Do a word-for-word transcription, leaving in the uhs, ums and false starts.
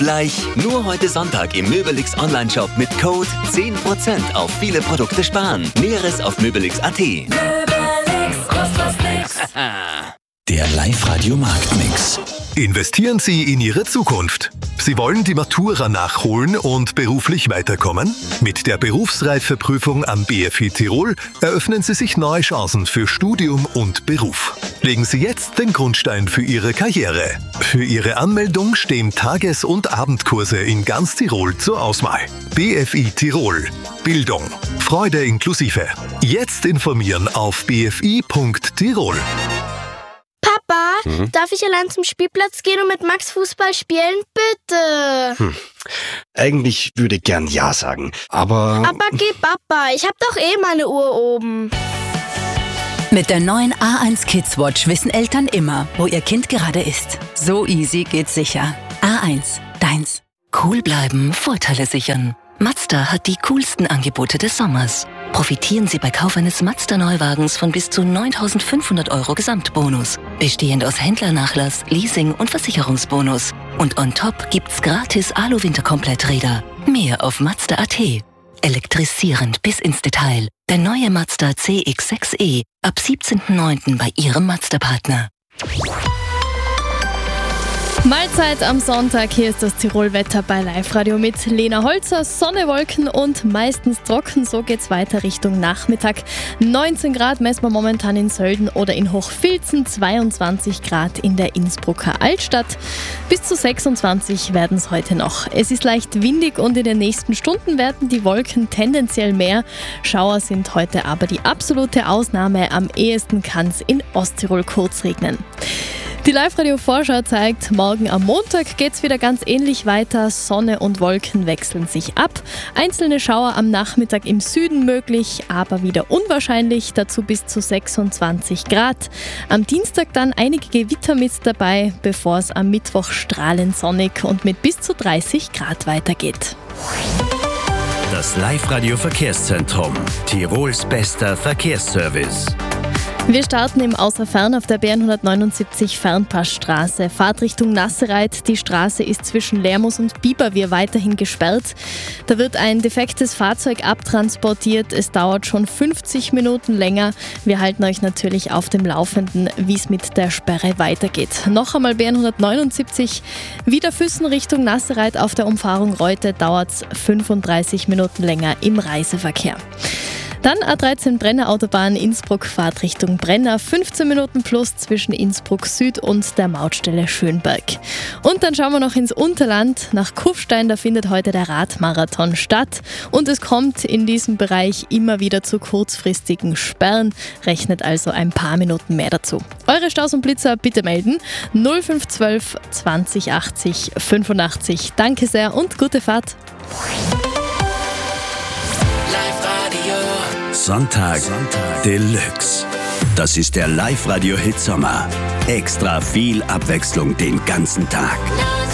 Gleich nur heute Sonntag im Möbelix Online-Shop mit Code zehn Prozent auf viele Produkte sparen. Näheres auf möbelix punkt at. Möbelix, kostet nix. Der Live-Radio-Marktmix. Investieren Sie in Ihre Zukunft. Sie wollen die Matura nachholen und beruflich weiterkommen? Mit der Berufsreifeprüfung am B F I Tirol eröffnen Sie sich neue Chancen für Studium und Beruf. Legen Sie jetzt den Grundstein für Ihre Karriere. Für Ihre Anmeldung stehen Tages- und Abendkurse in ganz Tirol zur Auswahl. B F I Tirol. Bildung. Freude inklusive. Jetzt informieren auf b f i punkt tirol. Papa, mhm. darf ich allein zum Spielplatz gehen und mit Max Fußball spielen? Bitte. Hm. Eigentlich würde ich gern Ja sagen, aber... Aber geh, Papa, ich hab doch eh meine Uhr oben. Mit der neuen A eins Kids Watch wissen Eltern immer, wo ihr Kind gerade ist. So easy geht's sicher. A eins, deins. Cool bleiben, Vorteile sichern. Mazda hat die coolsten Angebote des Sommers. Profitieren Sie bei Kauf eines Mazda-Neuwagens von bis zu neuntausendfünfhundert Euro Gesamtbonus. Bestehend aus Händlernachlass, Leasing und Versicherungsbonus. Und on top gibt's gratis Alu-Winterkompletträder. Mehr auf Mazda punkt at. Elektrisierend bis ins Detail. Der neue Mazda C X sechs E. Ab siebzehnten neunten bei Ihrem Mazda-Partner. Mahlzeit am Sonntag, hier ist das Tirol-Wetter bei Live-Radio mit Lena Holzer. Sonne, Wolken und meistens trocken, so geht's weiter Richtung Nachmittag. neunzehn Grad messen wir momentan in Sölden oder in Hochfilzen, zweiundzwanzig Grad in der Innsbrucker Altstadt. Bis zu sechsundzwanzig werden es heute noch. Es ist leicht windig und in den nächsten Stunden werden die Wolken tendenziell mehr. Schauer sind heute aber die absolute Ausnahme. Am ehesten kann es in Osttirol kurz regnen. Die Live-Radio-Vorschau zeigt, morgen am Montag geht es wieder ganz ähnlich weiter. Sonne und Wolken wechseln sich ab. Einzelne Schauer am Nachmittag im Süden möglich, aber wieder unwahrscheinlich. Dazu bis zu sechsundzwanzig Grad. Am Dienstag dann einige Gewitter mit dabei, bevor es am Mittwoch strahlend sonnig und mit bis zu dreißig Grad weitergeht. Das Live-Radio-Verkehrszentrum. Tirols bester Verkehrsservice. Wir starten im Außerfern auf der B N hundertneunundsiebzig Fernpassstraße. Fahrtrichtung Nassereit. Die Straße ist zwischen Lermus und Biberwihr weiterhin gesperrt. Da wird ein defektes Fahrzeug abtransportiert. Es dauert schon fünfzig Minuten länger. Wir halten euch natürlich auf dem Laufenden, wie es mit der Sperre weitergeht. Noch einmal B N hundertneunundsiebzig. Wieder Füssen Richtung Nassereit auf der Umfahrung Reute dauert es fünfunddreißig Minuten länger im Reiseverkehr. Dann A dreizehn Brenner Autobahn Innsbruck, Fahrtrichtung Brenner, fünfzehn Minuten plus zwischen Innsbruck Süd und der Mautstelle Schönberg. Und dann schauen wir noch ins Unterland, nach Kufstein, da findet heute der Radmarathon statt. Und es kommt in diesem Bereich immer wieder zu kurzfristigen Sperren, rechnet also ein paar Minuten mehr dazu. Eure Staus und Blitzer bitte melden, null fünf zwölf zwanzig achtzig fünfundachtzig. Danke sehr und gute Fahrt. Sonntag, Sonntag Deluxe. Das ist der Live-Radio-Hitsommer. Extra viel Abwechslung den ganzen Tag.